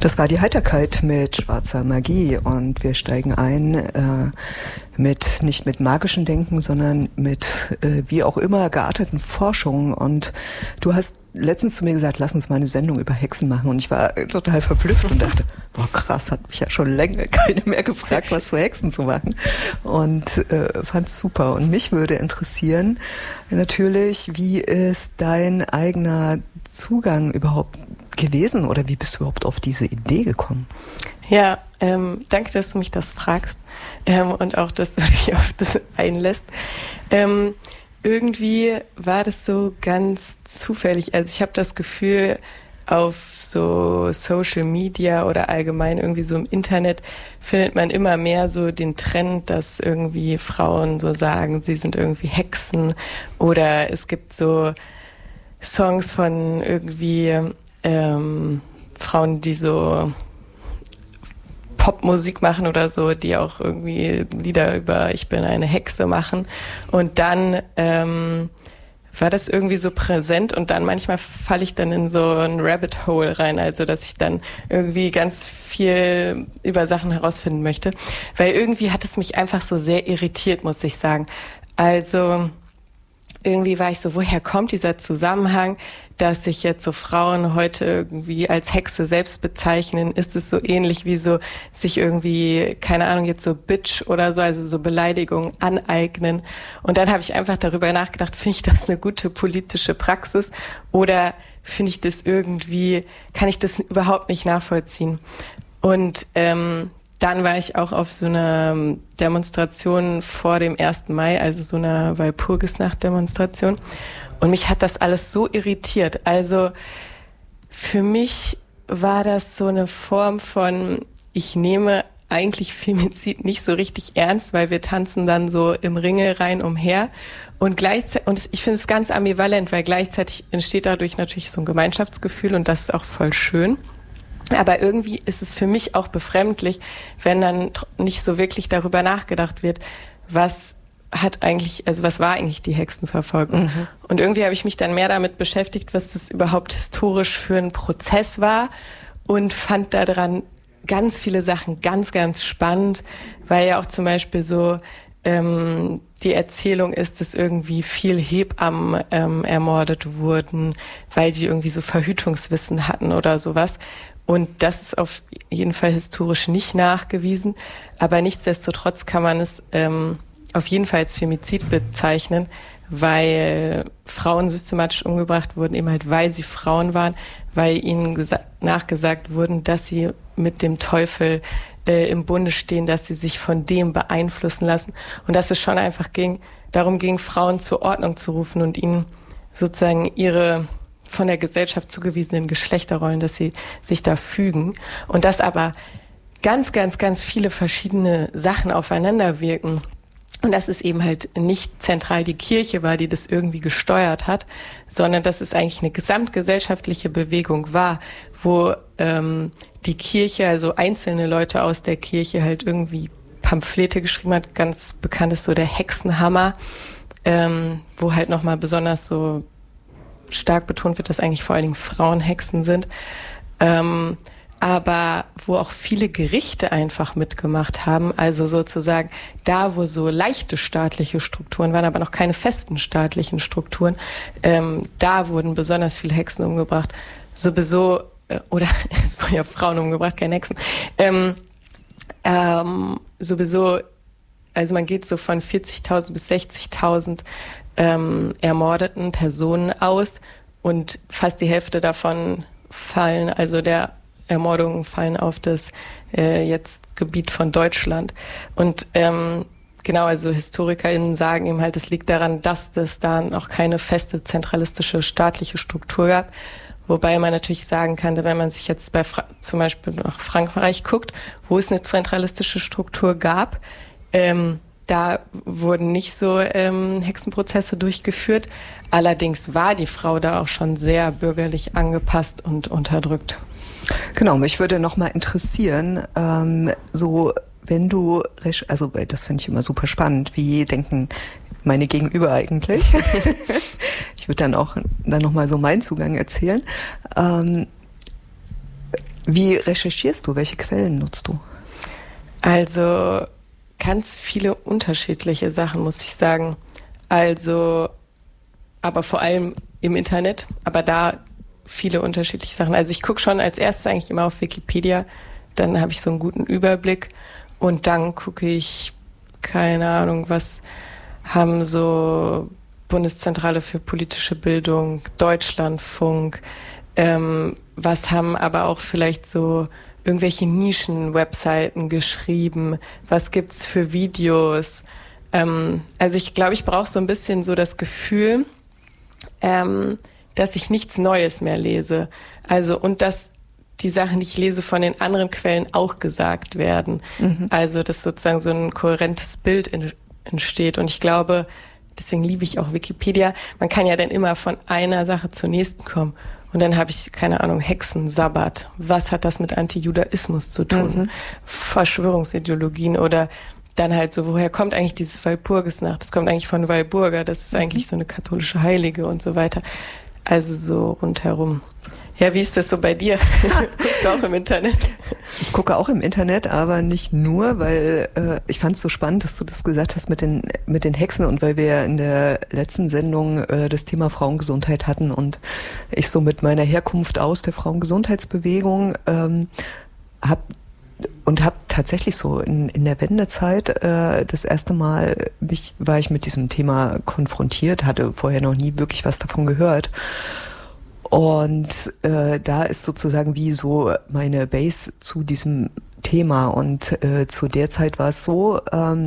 Das war die Heiterkeit mit Schwarzer Magie und wir steigen ein nicht mit magischem Denken, sondern mit wie auch immer gearteten Forschungen. Und du hast letztens zu mir gesagt, lass uns mal eine Sendung über Hexen machen. Und ich war total verblüfft und dachte, boah krass, hat mich ja schon länger keine mehr gefragt, was zu Hexen zu machen. Und fand's super. Und mich würde interessieren natürlich, wie ist dein eigener Zugang überhaupt gewesen oder wie bist du überhaupt auf diese Idee gekommen? Ja, danke, dass du mich das fragst und auch, dass du dich auf das einlässt. Irgendwie war das so ganz zufällig. Also ich habe das Gefühl, auf so Social Media oder allgemein irgendwie so im Internet findet man immer mehr so den Trend, dass irgendwie Frauen so sagen, sie sind irgendwie Hexen, oder es gibt so Songs von irgendwie Frauen, die so Popmusik machen oder so, die auch irgendwie Lieder über ich bin eine Hexe machen. Und dann war das irgendwie so präsent und dann manchmal falle ich dann in so ein Rabbit Hole rein, also dass ich dann irgendwie ganz viel über Sachen herausfinden möchte, weil irgendwie hat es mich einfach so sehr irritiert, muss ich sagen. Also irgendwie war ich so, woher kommt dieser Zusammenhang, dass sich jetzt so Frauen heute irgendwie als Hexe selbst bezeichnen? Ist es so ähnlich wie so sich irgendwie, keine Ahnung, jetzt so Bitch oder so, also so Beleidigungen aneignen? Und dann habe ich einfach darüber nachgedacht, finde ich das eine gute politische Praxis oder finde ich das irgendwie, kann ich das überhaupt nicht nachvollziehen? Und dann war ich auch auf so einer Demonstration vor dem 1. Mai, also so einer Walpurgisnacht-Demonstration. Und mich hat das alles so irritiert. Also für mich war das so eine Form von, ich nehme eigentlich Femizid nicht so richtig ernst, weil wir tanzen dann so im Ringe rein umher. Und gleichzeitig, und ich finde es ganz ambivalent, weil gleichzeitig entsteht dadurch natürlich so ein Gemeinschaftsgefühl und das ist auch voll schön. Aber irgendwie ist es für mich auch befremdlich, wenn dann nicht so wirklich darüber nachgedacht wird, was war eigentlich die Hexenverfolgung? Mhm. Und irgendwie habe ich mich dann mehr damit beschäftigt, was das überhaupt historisch für ein Prozess war und fand daran ganz viele Sachen ganz, ganz spannend, weil ja auch zum Beispiel so die Erzählung ist, dass irgendwie viel Hebammen ermordet wurden, weil die irgendwie so Verhütungswissen hatten oder sowas. Und das ist auf jeden Fall historisch nicht nachgewiesen, aber nichtsdestotrotz kann man es auf jeden Fall als Femizid bezeichnen, weil Frauen systematisch umgebracht wurden, eben halt weil sie Frauen waren, weil ihnen nachgesagt wurden, dass sie mit dem Teufel im Bunde stehen, dass sie sich von dem beeinflussen lassen und dass es schon einfach darum ging, Frauen zur Ordnung zu rufen und ihnen sozusagen ihre von der Gesellschaft zugewiesenen Geschlechterrollen, dass sie sich da fügen und dass aber ganz, ganz, ganz viele verschiedene Sachen aufeinander wirken. Und dass es eben halt nicht zentral die Kirche war, die das irgendwie gesteuert hat, sondern dass es eigentlich eine gesamtgesellschaftliche Bewegung war, wo die Kirche, also einzelne Leute aus der Kirche halt irgendwie Pamphlete geschrieben hat. Ganz bekannt ist so der Hexenhammer, wo halt nochmal besonders so stark betont wird, dass eigentlich vor allen Dingen Frauen Hexen sind. Aber wo auch viele Gerichte einfach mitgemacht haben, also sozusagen da, wo so leichte staatliche Strukturen waren, aber noch keine festen staatlichen Strukturen, da wurden besonders viele Hexen umgebracht. Sowieso, oder es wurden ja Frauen umgebracht, keine Hexen. Sowieso, also man geht so von 40.000 bis 60.000 ermordeten Personen aus und fast die Hälfte davon fallen, also der Ermordungen fallen auf das jetzt Gebiet von Deutschland. Und genau, also HistorikerInnen sagen eben halt, es liegt daran, dass es da noch keine feste zentralistische staatliche Struktur gab. Wobei man natürlich sagen kann, wenn man sich jetzt zum Beispiel nach Frankreich guckt, wo es eine zentralistische Struktur gab, da wurden nicht so Hexenprozesse durchgeführt. Allerdings war die Frau da auch schon sehr bürgerlich angepasst und unterdrückt. Genau, mich würde noch mal interessieren, so wenn du, also das finde ich immer super spannend, wie denken meine Gegenüber eigentlich? Ich würde dann noch mal so meinen Zugang erzählen. Wie recherchierst du? Welche Quellen nutzt du? Also ganz viele unterschiedliche Sachen, muss ich sagen. Also, aber vor allem im Internet, aber da viele unterschiedliche Sachen. Also ich gucke schon als erstes eigentlich immer auf Wikipedia, dann habe ich so einen guten Überblick und dann gucke ich, keine Ahnung, was haben so Bundeszentrale für politische Bildung, Deutschlandfunk, was haben aber auch vielleicht so irgendwelche Nischen-Webseiten geschrieben, was gibt's für Videos. Also ich glaube, ich brauche so ein bisschen so das Gefühl, dass ich nichts Neues mehr lese. Also und dass die Sachen, die ich lese, von den anderen Quellen auch gesagt werden. Mhm. Also dass sozusagen so ein kohärentes Bild entsteht. Und ich glaube, deswegen liebe ich auch Wikipedia. Man kann ja dann immer von einer Sache zur nächsten kommen. Und dann habe ich, keine Ahnung, Hexensabbat. Was hat das mit Antijudaismus zu tun? Mhm. Verschwörungsideologien oder dann halt so, woher kommt eigentlich dieses Walpurgisnacht? Das kommt eigentlich von Walburga. Das ist eigentlich so eine katholische Heilige und so weiter. Also so rundherum. Ja, wie ist das so bei dir? Guckst du auch im Internet? Ich gucke auch im Internet, aber nicht nur, weil ich fand es so spannend, dass du das gesagt hast mit den Hexen und weil wir ja in der letzten Sendung das Thema Frauengesundheit hatten und ich so mit meiner Herkunft aus der Frauengesundheitsbewegung habe tatsächlich so in der Wendezeit das erste Mal war ich mit diesem Thema konfrontiert, hatte vorher noch nie wirklich was davon gehört. Und da ist sozusagen wie so meine Base zu diesem Thema. Und zu der Zeit war es so,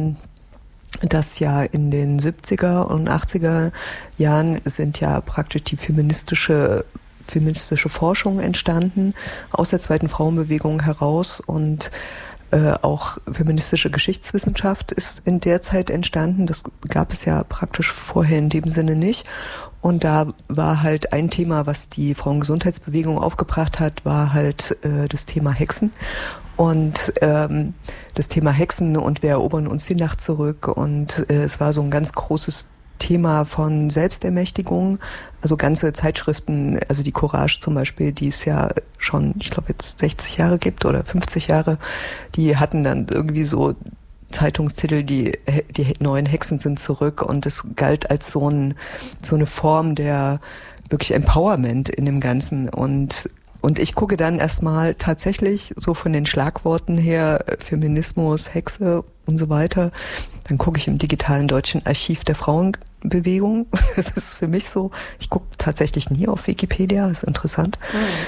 dass ja in den 70er und 80er Jahren sind ja praktisch die feministische Forschung entstanden, aus der zweiten Frauenbewegung heraus und auch feministische Geschichtswissenschaft ist in der Zeit entstanden. Das gab es ja praktisch vorher in dem Sinne nicht. Und da war halt ein Thema, was die Frauengesundheitsbewegung aufgebracht hat, war halt das Thema Hexen. Und das Thema Hexen und wir erobern uns die Nacht zurück. Und es war so ein ganz großes Thema von Selbstermächtigung, also ganze Zeitschriften, also die Courage zum Beispiel, die es ja schon, ich glaube jetzt 60 Jahre gibt oder 50 Jahre, die hatten dann irgendwie so Zeitungstitel, die neuen Hexen sind zurück und es galt als so eine Form der wirklich Empowerment in dem Ganzen und ich gucke dann erstmal tatsächlich so von den Schlagworten her, Feminismus, Hexe und so weiter. Dann gucke ich im digitalen deutschen Archiv der Frauenbewegung. Das ist für mich so, ich gucke tatsächlich nie auf Wikipedia, ist interessant.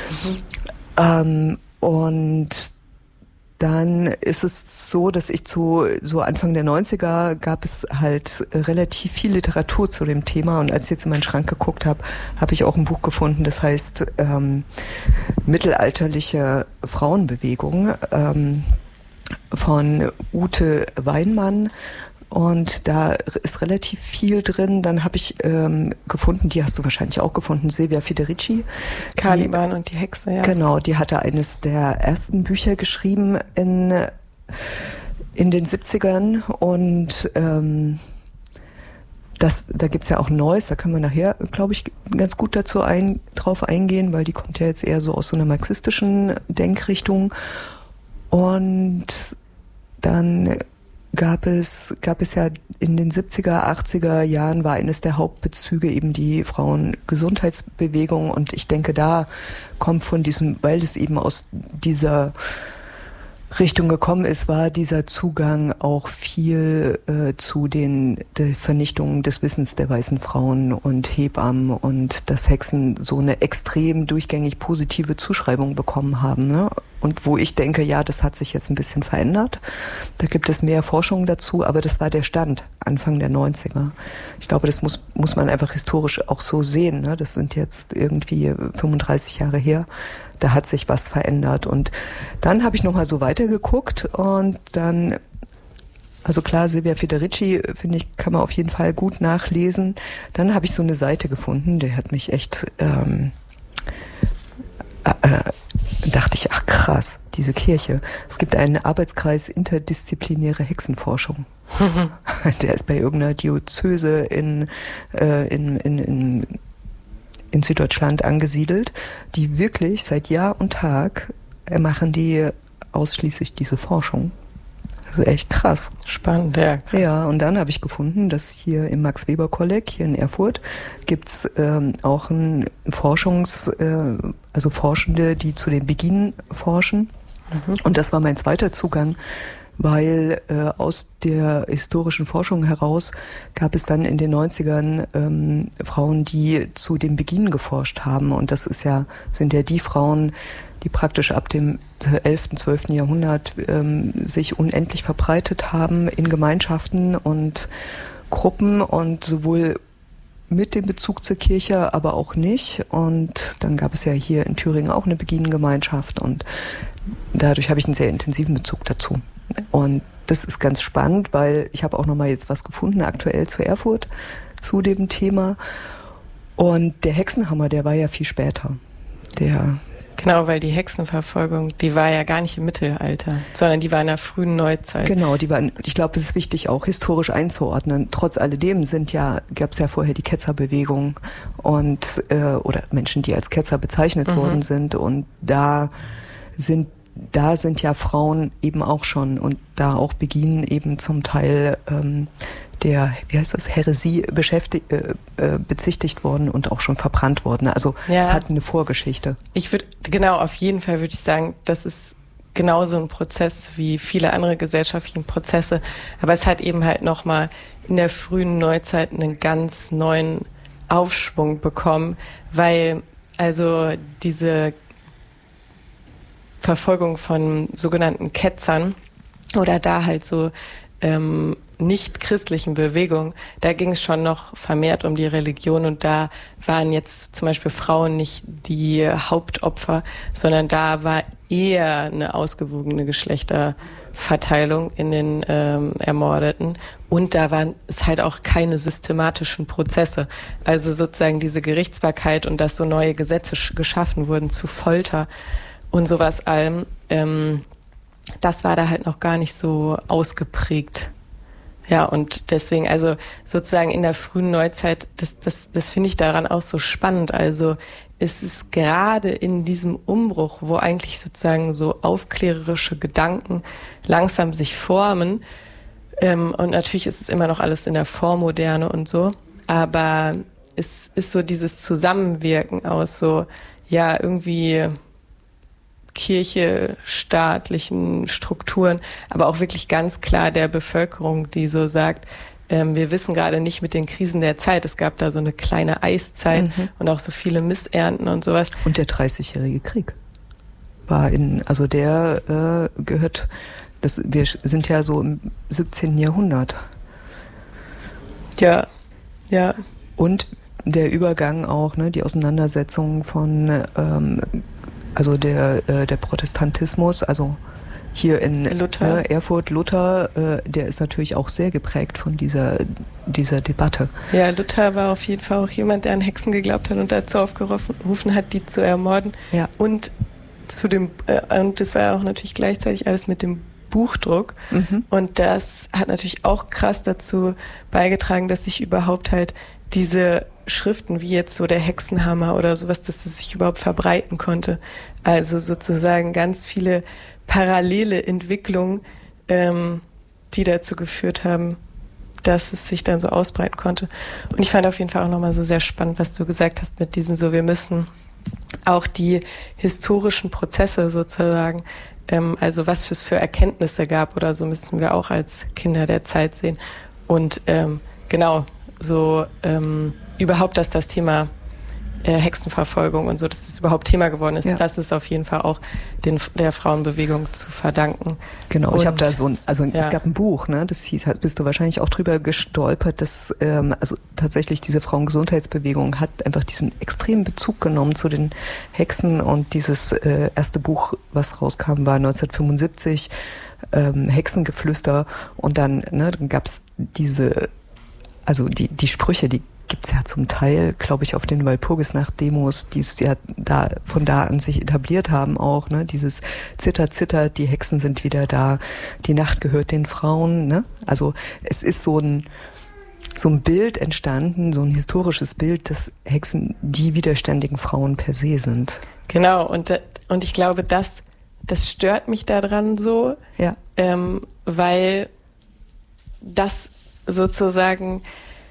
Mhm. Und dann ist es so, dass ich so Anfang der 90er gab es halt relativ viel Literatur zu dem Thema und als ich jetzt in meinen Schrank geguckt habe, habe ich auch ein Buch gefunden, das heißt Mittelalterliche Frauenbewegung von Ute Weinmann. Und da ist relativ viel drin. Dann habe ich gefunden, die hast du wahrscheinlich auch gefunden, Silvia Federici. Caliban und die Hexe, ja. Genau, die hatte eines der ersten Bücher geschrieben in den 70ern. Und da gibt's ja auch Neues, da können wir nachher, glaube ich, ganz gut drauf eingehen, weil die kommt ja jetzt eher so aus so einer marxistischen Denkrichtung. Und dann gab es ja in den 70er, 80er Jahren war eines der Hauptbezüge eben die Frauengesundheitsbewegung und ich denke, da kommt von diesem, weil es eben aus dieser Richtung gekommen ist, war dieser Zugang auch viel zu der Vernichtung des Wissens der weißen Frauen und Hebammen und dass Hexen so eine extrem durchgängig positive Zuschreibung bekommen haben, ne? Und wo ich denke, ja, das hat sich jetzt ein bisschen verändert. Da gibt es mehr Forschung dazu, aber das war der Stand Anfang der 90er. Ich glaube, das muss man einfach historisch auch so sehen, ne? Das sind jetzt irgendwie 35 Jahre her. Da hat sich was verändert. Und dann habe ich nochmal so weitergeguckt und dann, also klar, Silvia Federici, finde ich, kann man auf jeden Fall gut nachlesen. Dann habe ich so eine Seite gefunden, die hat mich echt, dachte ich, ach krass, diese Kirche. Es gibt einen Arbeitskreis interdisziplinäre Hexenforschung. Der ist bei irgendeiner Diözese in Süddeutschland angesiedelt, die wirklich seit Jahr und Tag machen die ausschließlich diese Forschung. Also echt krass. Spannend, ja, krass. Ja, und dann habe ich gefunden, dass hier im Max-Weber-Kolleg hier in Erfurt gibt's auch ein also Forschende, die zu den Beginen forschen. Und das war mein zweiter Zugang, weil aus der historischen Forschung heraus gab es dann in den 90ern Frauen, die zu den Beginen geforscht haben. Und das sind ja die Frauen, die praktisch ab dem 11., 12. Jahrhundert sich unendlich verbreitet haben in Gemeinschaften und Gruppen und sowohl mit dem Bezug zur Kirche, aber auch nicht. Und dann gab es ja hier in Thüringen auch eine Beginengemeinschaft und dadurch habe ich einen sehr intensiven Bezug dazu. Und das ist ganz spannend, weil ich habe auch nochmal jetzt was gefunden, aktuell zu Erfurt, zu dem Thema. Und der Hexenhammer, der war ja viel später. Genau, weil die Hexenverfolgung, die war ja gar nicht im Mittelalter, sondern die war in der frühen Neuzeit. Genau, ich glaube, es ist wichtig, auch historisch einzuordnen. Trotz alledem gab es ja vorher die Ketzerbewegung und oder Menschen, die als Ketzer bezeichnet worden sind. Und da sind ja Frauen eben auch schon und da auch Beginn eben zum Teil der, Häresie bezichtigt worden und auch schon verbrannt worden. Also es hat eine Vorgeschichte. Auf jeden Fall würde ich sagen, das ist genauso ein Prozess wie viele andere gesellschaftliche Prozesse. Aber es hat eben halt nochmal in der frühen Neuzeit einen ganz neuen Aufschwung bekommen, weil also diese Verfolgung von sogenannten Ketzern oder da halt so nicht christlichen Bewegungen, da ging es schon noch vermehrt um die Religion und da waren jetzt zum Beispiel Frauen nicht die Hauptopfer, sondern da war eher eine ausgewogene Geschlechterverteilung in den Ermordeten und da waren es halt auch keine systematischen Prozesse. Also sozusagen diese Gerichtsbarkeit und dass so neue Gesetze geschaffen wurden zu Folter und sowas allem, das war da halt noch gar nicht so ausgeprägt. Ja, und deswegen, also sozusagen in der frühen Neuzeit, das finde ich daran auch so spannend. Also es ist gerade in diesem Umbruch, wo eigentlich sozusagen so aufklärerische Gedanken langsam sich formen, und natürlich ist es immer noch alles in der Vormoderne und so, aber es ist so dieses Zusammenwirken aus so, ja, irgendwie Kirche, staatlichen Strukturen, aber auch wirklich ganz klar der Bevölkerung, die so sagt, wir wissen gerade nicht mit den Krisen der Zeit, es gab da so eine kleine Eiszeit und auch so viele Missernten und sowas. Und der 30-jährige Krieg war der gehört, wir sind ja so im 17. Jahrhundert. Ja, ja. Und der Übergang auch, ne, die Auseinandersetzung von also der Protestantismus, also hier in Erfurt, Luther, der ist natürlich auch sehr geprägt von dieser Debatte. Ja, Luther war auf jeden Fall auch jemand, der an Hexen geglaubt hat und dazu aufgerufen hat, die zu ermorden. Ja. Und und das war ja auch natürlich gleichzeitig alles mit dem Buchdruck. Und das hat natürlich auch krass dazu beigetragen, dass sich überhaupt halt diese Schriften wie jetzt so der Hexenhammer oder sowas, dass es sich überhaupt verbreiten konnte. Also sozusagen ganz viele parallele Entwicklungen, die dazu geführt haben, dass es sich dann so ausbreiten konnte. Und ich fand auf jeden Fall auch nochmal so sehr spannend, was du gesagt hast mit diesen wir müssen auch die historischen Prozesse sozusagen, also was es für Erkenntnisse gab oder so, müssen wir auch als Kinder der Zeit sehen. Und überhaupt, dass das Thema Hexenverfolgung und so, dass das überhaupt Thema geworden ist, das ist auf jeden Fall auch der Frauenbewegung zu verdanken. Genau, ich habe da es gab ein Buch, ne, das hieß, bist du wahrscheinlich auch drüber gestolpert, dass tatsächlich diese Frauengesundheitsbewegung hat einfach diesen extremen Bezug genommen zu den Hexen und dieses erste Buch, was rauskam, war 1975, Hexengeflüster und dann gab's diese, also die Sprüche, die gibt's ja zum Teil, glaube ich, auf den Walpurgisnacht-Demos, die es ja von da an sich etabliert haben auch, ne, dieses Zitter, zitter, die Hexen sind wieder da, die Nacht gehört den Frauen, ne? Also es ist so ein Bild entstanden, so ein historisches Bild, dass Hexen die widerständigen Frauen per se sind. Genau, und ich glaube, das das stört mich daran so, weil das sozusagen,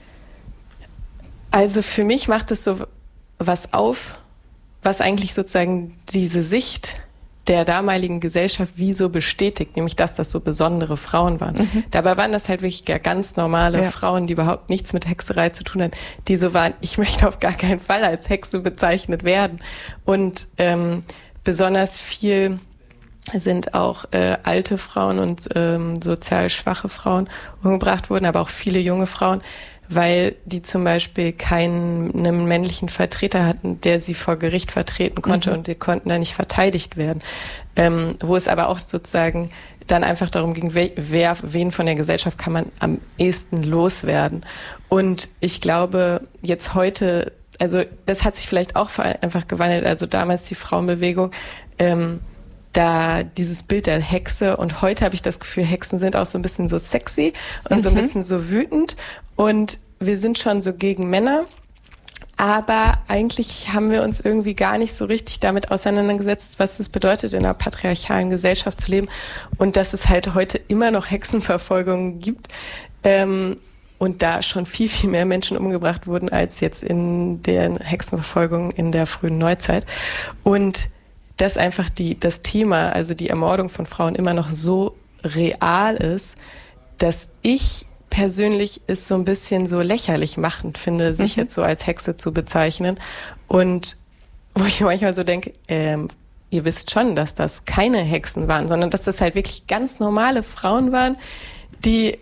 also für mich macht es so was auf, was eigentlich sozusagen diese Sicht der damaligen Gesellschaft wie so bestätigt, nämlich dass das so besondere Frauen waren. Dabei waren das halt wirklich ganz normale Frauen, die überhaupt nichts mit Hexerei zu tun hatten, die so waren, ich möchte auf gar keinen Fall als Hexe bezeichnet werden. Und besonders viel sind auch alte Frauen und sozial schwache Frauen umgebracht wurden, aber auch viele junge Frauen, weil die zum Beispiel keinen männlichen Vertreter hatten, der sie vor Gericht vertreten konnte und die konnten da nicht verteidigt werden. Wo es aber auch sozusagen dann einfach darum ging, wen von der Gesellschaft kann man am ehesten loswerden. Und ich glaube, jetzt heute, also das hat sich vielleicht auch einfach gewandelt, also damals die Frauenbewegung, da dieses Bild der Hexe, und heute habe ich das Gefühl, Hexen sind auch so ein bisschen so sexy und so ein bisschen so wütend, und wir sind schon so gegen Männer, aber eigentlich haben wir uns irgendwie gar nicht so richtig damit auseinandergesetzt, was es bedeutet, in einer patriarchalen Gesellschaft zu leben, und dass es halt heute immer noch Hexenverfolgungen gibt, und da schon viel, viel mehr Menschen umgebracht wurden als jetzt in den Hexenverfolgungen in der frühen Neuzeit. Und dass einfach das Thema, also die Ermordung von Frauen, immer noch so real ist, dass ich persönlich es so ein bisschen so lächerlich machend finde, sich jetzt so als Hexe zu bezeichnen. Und wo ich manchmal so denke, ihr wisst schon, dass das keine Hexen waren, sondern dass das halt wirklich ganz normale Frauen waren, die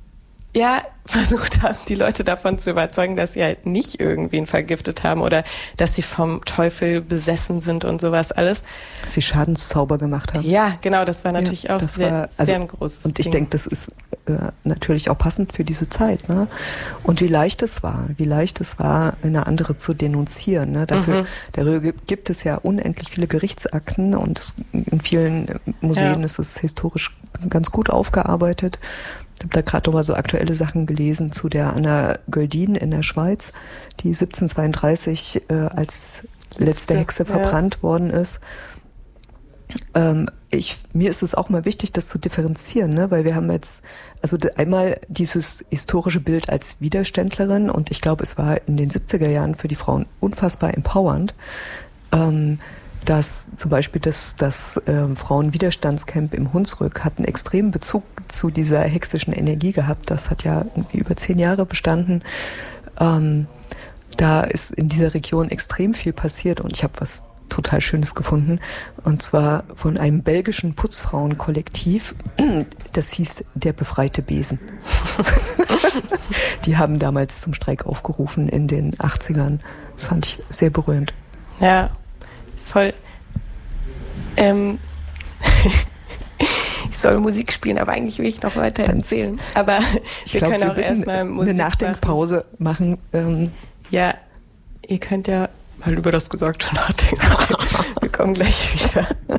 versucht haben, die Leute davon zu überzeugen, dass sie halt nicht irgendwen vergiftet haben oder dass sie vom Teufel besessen sind und sowas alles. Dass sie Schadenszauber gemacht haben. Ja, genau, das war natürlich auch sehr ein großes Und ich denke, das ist natürlich auch passend für diese Zeit, ne? Und wie leicht es war, eine andere zu denunzieren, ne? Darüber gibt es ja unendlich viele Gerichtsakten, und in vielen Museen ist es historisch ganz gut aufgearbeitet. Ich habe da gerade noch mal so aktuelle Sachen gelesen zu der Anna Göldin in der Schweiz, die 1732 als letzte Hexe verbrannt worden ist. Mir ist es auch mal wichtig, das zu differenzieren, ne? Weil wir haben jetzt also einmal dieses historische Bild als Widerständlerin, und ich glaube, es war in den 70er Jahren für die Frauen unfassbar empowernd, dass zum Beispiel das Frauenwiderstandscamp im Hunsrück hat einen extremen Bezug zu dieser hexischen Energie gehabt. Das hat ja irgendwie über 10 Jahre bestanden. Da ist in dieser Region extrem viel passiert, und ich habe was total Schönes gefunden, und zwar von einem belgischen Putzfrauenkollektiv, das hieß Der befreite Besen. Die haben damals zum Streik aufgerufen in den 80ern. Das fand ich sehr berührend. Ja, voll. Ich soll Musik spielen, aber eigentlich will ich noch weiter erzählen. Aber wir können auch erstmal Musik eine Nachdenkpause machen. Ja, ihr könnt ja mal über das Gesagte nachdenken. Wir kommen gleich wieder.